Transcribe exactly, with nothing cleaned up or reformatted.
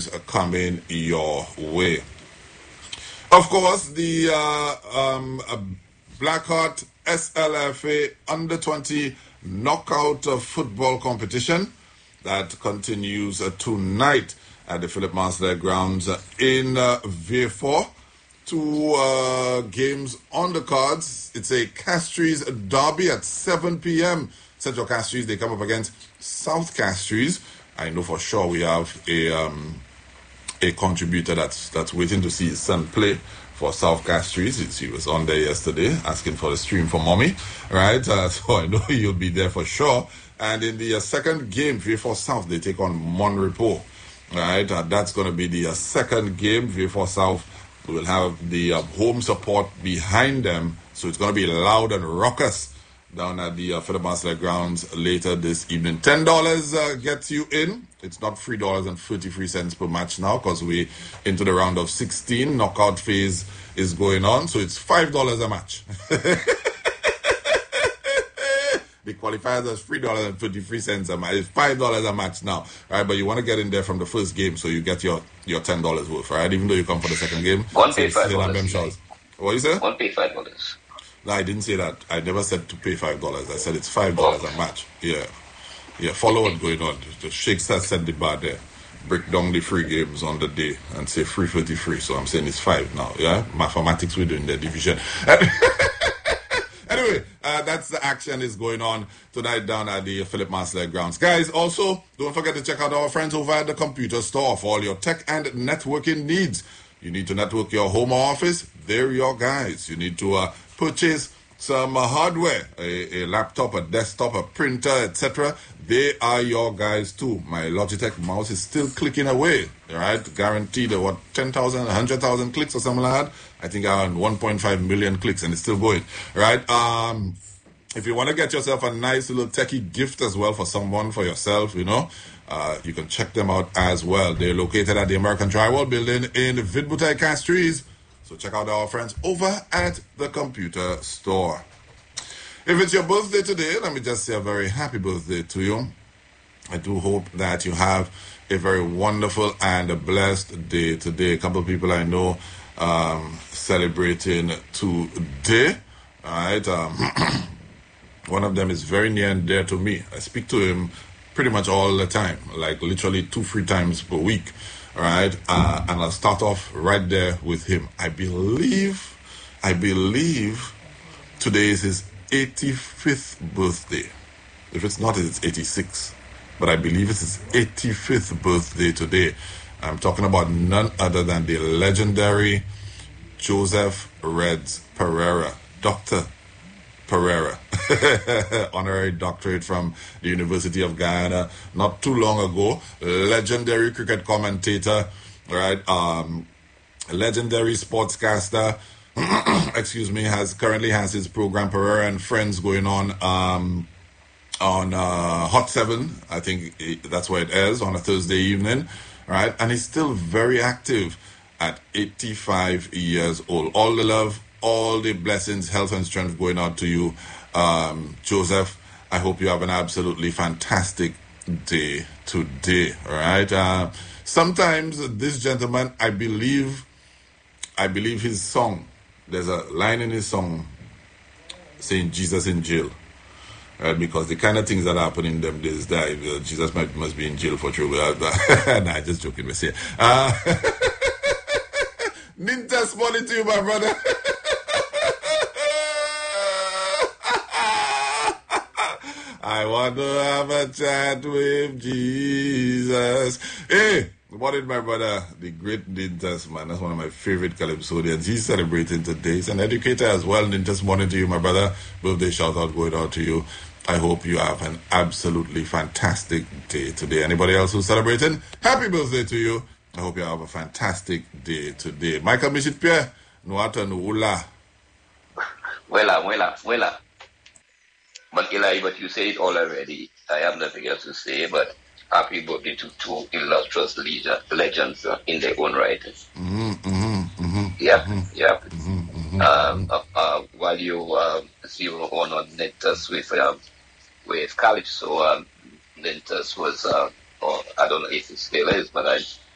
coming your way. Of course, the uh, um, uh, Blackheart S L F A under twenty knockout uh, football competition that continues uh, tonight at the Philip Marsler grounds uh, in uh, Vieux-Fort. Two uh, games on the cards. It's a Castries derby at seven p.m. Central Castries, they come up against South Castries. I know for sure we have a um, a contributor that's that's waiting to see his son play for South Castries. He was on there yesterday asking for the stream for mommy, right? Uh, so I know he'll be there for sure. And in the uh, second game, Vieux-Fort South, they take on Monrepo, right? Uh, that's going to be the uh, second game. Vieux-Fort South will have the uh, home support behind them, so it's going to be loud and raucous down at the uh, Philip Marsler grounds later this evening. ten dollars uh, gets you in. It's not three dollars and thirty-three cents per match now because we're into the round of sixteen. Knockout phase is going on, so it's five dollars a match. The qualifiers are three dollars and thirty-three cents a match. It's five dollars a match now, right? But you want to get in there from the first game, so you get your, your ten dollars worth, right? Even though you come for the second game. One pay five dollars. What you say? One pay five dollars. No, I didn't say that. I never said to pay five dollars. I said it's five dollars oh. a match. Yeah. Yeah, follow what's going on. The Shakes has set the bar there. Break down the free games on the day and say three thirty-three. So I'm saying it's five now. Yeah? Mathematics, we're doing the division. Anyway, uh, that's the action is going on tonight down at the Philip Marsler grounds. Guys, also, don't forget to check out our friends over at the computer store for all your tech and networking needs. You need to network your home or office? They're your guys. You need to uh, purchase some uh, hardware, a, a laptop, a desktop, a printer, et cetera. They are your guys too. My Logitech mouse is still clicking away, right? Guaranteed, what, ten thousand, one hundred thousand clicks or something like that? I think around one point five million clicks, and it's still going, right? Um, if you want to get yourself a nice little techie gift as well for someone, for yourself, you know, uh, you can check them out as well. They're located at the American Drywall Building in Vidbouteille, Castries. So check out our friends over at the computer store. If it's your birthday today, let me just say a very happy birthday to you. I do hope that you have a very wonderful and a blessed day today. A couple of people I know um, celebrating today. All right. Um, one of them is very near and dear to me. I speak to him pretty much all the time, like literally two, three times per week. All right. Uh, and I'll start off right there with him. I believe, I believe today is his eighty-fifth birthday. If it's not, it's eighty-six. But I believe it's his eighty-fifth birthday today. I'm talking about none other than the legendary Joseph Reds Pereira, Doctor Pereira, honorary doctorate from the University of Guyana not too long ago. Legendary cricket commentator, right? Um, legendary sportscaster. Excuse me, has currently has his program Pereira and Friends going on um, on uh, Hot seven. I think it, that's where it is on a Thursday evening, right? And he's still very active at eighty-five years old. All the love, all the blessings, health and strength going out to you, um, Joseph. I hope you have an absolutely fantastic day today, all right? Uh, sometimes this gentleman, I believe, I believe his song, there's a line in his song saying Jesus in jail, right? Because the kind of things that happen in them days, that uh, Jesus might, must be in jail for true. Nah, just joking, we say. Uh, Nintas money to you, my brother. I want to have a chat with Jesus. Hey, what did my brother, the great Nintas, man? That's one of my favorite Calypsonians. He's celebrating today. He's an educator as well. Nintas morning to you, my brother. Birthday shout out going out to you. I hope you have an absolutely fantastic day today. Anybody else who's celebrating? Happy birthday to you. I hope you have a fantastic day today. Michael Michit Pierre, Nuata Nuula. Wella, wella, wella. But Eli, but you said it all already. I have nothing else to say, but happy birthday to two illustrious legends uh, in their own right. Mm-hmm, mm-hmm, mm-hmm, yeah, mm-hmm, yeah. Mm-hmm, mm-hmm, um, uh, uh, while you uh, zero on on Nintas with uh, with college, so um, Nintas was, uh, or I don't know if it still is, but I